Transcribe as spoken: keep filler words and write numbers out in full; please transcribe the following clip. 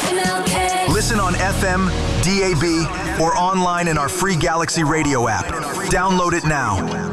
Listen on F M, D A B, or online in our free Galaxy Radio app. Download it now.